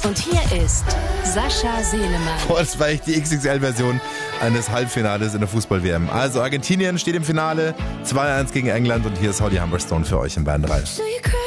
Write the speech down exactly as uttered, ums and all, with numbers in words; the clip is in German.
Und hier ist Sascha Selemann. Boah, das war echt die X X L-Version eines Halbfinales in der Fußball-W M. Also Argentinien steht im Finale, zwei eins gegen England und hier ist Holly Humberstone für euch in Bayern drei.